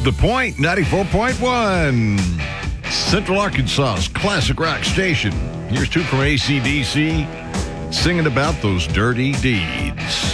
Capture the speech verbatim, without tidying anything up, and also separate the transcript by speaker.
Speaker 1: The Point, ninety-four point one. Central Arkansas's classic rock station. Here's two from A C D C singing about those dirty deeds.